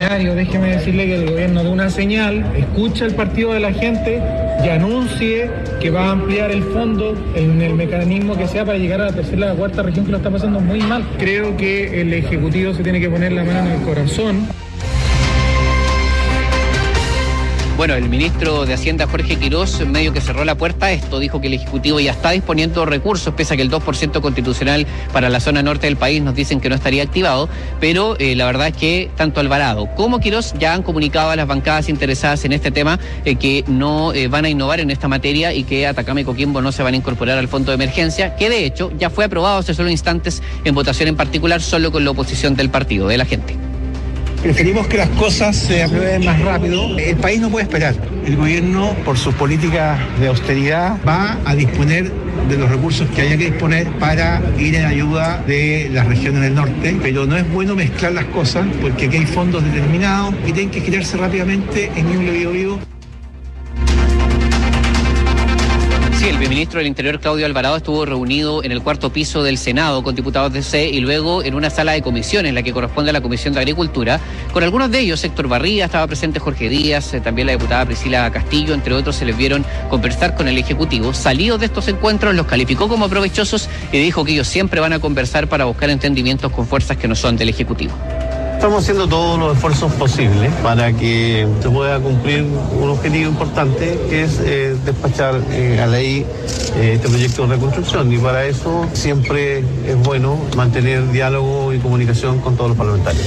extraordinario. Déjeme decirle que el gobierno dé una señal, escucha el partido de la gente y anuncie que va a ampliar el fondo en el mecanismo que sea para llegar a la tercera y la cuarta región que lo está pasando muy mal. Creo que el Ejecutivo se tiene que poner la mano en el corazón. Bueno, el ministro de Hacienda, Jorge Quirós, medio que cerró la puerta a esto, dijo que el Ejecutivo ya está disponiendo recursos, pese a que el 2% constitucional para la zona norte del país nos dicen que no estaría activado, pero la verdad es que tanto Alvarado como Quirós ya han comunicado a las bancadas interesadas en este tema que no van a innovar en esta materia y que Atacama y Coquimbo no se van a incorporar al fondo de emergencia, que de hecho ya fue aprobado hace solo instantes en votación en particular, solo con la oposición del partido, de la gente. Preferimos que las cosas se aprueben más rápido. El país no puede esperar. El gobierno, por sus políticas de austeridad, va a disponer de los recursos que haya que disponer para ir en ayuda de las regiones del norte. Pero no es bueno mezclar las cosas porque aquí hay fondos determinados y tienen que girarse rápidamente en Ñuble, Biobío. Sí, el ministro del Interior, Claudio Alvarado, estuvo reunido en el cuarto piso del Senado con diputados de C y luego en una sala de comisiones, la que corresponde a la Comisión de Agricultura. Con algunos de ellos, Héctor Barría, estaba presente Jorge Díaz, también la diputada Priscila Castillo, entre otros, se les vieron conversar con el Ejecutivo. Salidos de estos encuentros, los calificó como provechosos y dijo que ellos siempre van a conversar para buscar entendimientos con fuerzas que no son del Ejecutivo. Estamos haciendo todos los esfuerzos posibles para que se pueda cumplir un objetivo importante, que es despachar a ley este proyecto de reconstrucción. Y para eso siempre es bueno mantener diálogo y comunicación con todos los parlamentarios.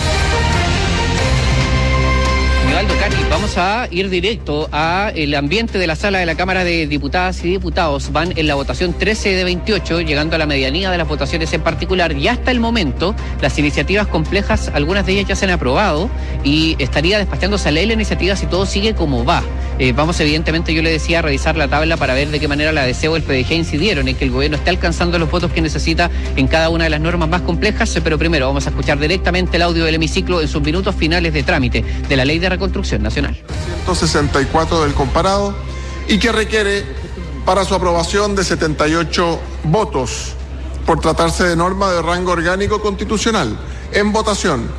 Cati, vamos a ir directo a el ambiente de la sala de la Cámara de Diputadas y Diputados. Van en la votación 13 de 28, llegando a la medianía de las votaciones en particular, y hasta el momento las iniciativas complejas, algunas de ellas ya se han aprobado y estaría despachándose a ley la iniciativa si todo sigue como va. Vamos, evidentemente, yo le decía, a revisar la tabla para ver de qué manera la DC o el PDG incidieron en que el gobierno esté alcanzando los votos que necesita en cada una de las normas más complejas, pero primero vamos a escuchar directamente el audio del hemiciclo en sus minutos finales de trámite de la Ley de Reconstrucción Nacional. 164 del comparado y que requiere para su aprobación de 78 votos por tratarse de norma de rango orgánico constitucional. En votación.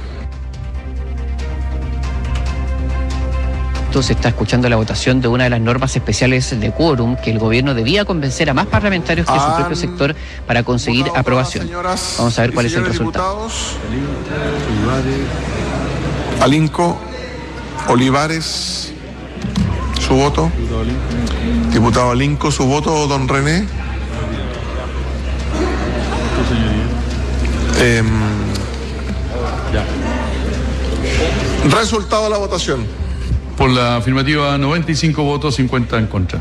Se está escuchando la votación de una de las normas especiales de quórum que el gobierno debía convencer a más parlamentarios que su propio sector para conseguir aprobación. Vamos a ver cuál es el resultado. Alinco, Olivares, su voto. Diputado Alinco, su voto, don René. Resultado de la votación. Por la afirmativa, 95 votos, 50 en contra.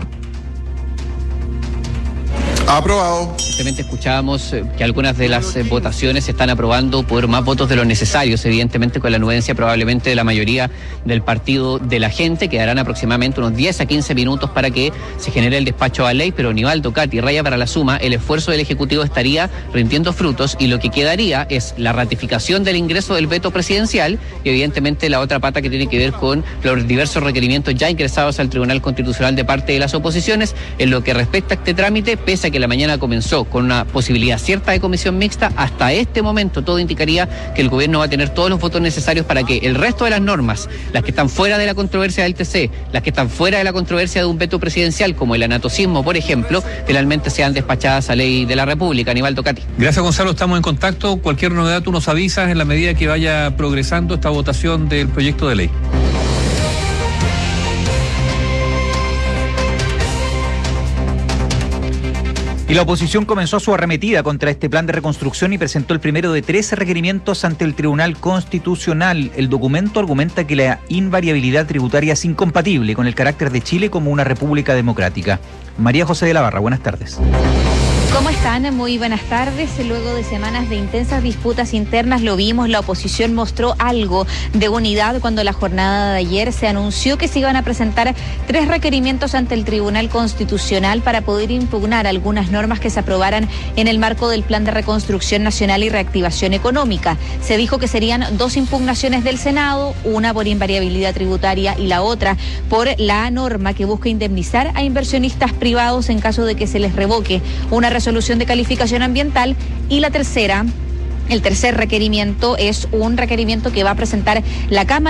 Aprobado. Recientemente escuchábamos que algunas de las votaciones se están aprobando por más votos de los necesarios, evidentemente con la anuencia probablemente de la mayoría del partido de la gente. Quedarán aproximadamente unos 10 a 15 minutos para que se genere el despacho a ley, pero Nivaldo, Cati, raya para la suma, el esfuerzo del Ejecutivo estaría rindiendo frutos y lo que quedaría es la ratificación del ingreso del veto presidencial y evidentemente la otra pata que tiene que ver con los diversos requerimientos ya ingresados al Tribunal Constitucional de parte de las oposiciones. En lo que respecta a este trámite, pese a que la mañana comenzó con una posibilidad cierta de comisión mixta, hasta este momento todo indicaría que el gobierno va a tener todos los votos necesarios para que el resto de las normas, las que están fuera de la controversia del TC, las que están fuera de la controversia de un veto presidencial, como el anatocismo, por ejemplo, finalmente sean despachadas a ley de la República. Aníbal Cati. Gracias, Gonzalo, estamos en contacto. Cualquier novedad tú nos avisas en la medida que vaya progresando esta votación del proyecto de ley. Y la oposición comenzó su arremetida contra este plan de reconstrucción y presentó el primero de 13 requerimientos ante el Tribunal Constitucional. El documento argumenta que la invariabilidad tributaria es incompatible con el carácter de Chile como una república democrática. María José de la Barra, buenas tardes. ¿Cómo están? Muy buenas tardes. Luego de semanas de intensas disputas internas, lo vimos, la oposición mostró algo de unidad cuando la jornada de ayer se anunció que se iban a presentar 3 requerimientos ante el Tribunal Constitucional para poder impugnar algunas normas que se aprobaran en el marco del Plan de Reconstrucción Nacional y Reactivación Económica. Se dijo que serían 2 impugnaciones del Senado, una por invariabilidad tributaria y la otra por la norma que busca indemnizar a inversionistas privados en caso de que se les revoque una resolución de calificación ambiental, y la tercera, el tercer requerimiento es un requerimiento que va a presentar la Cámara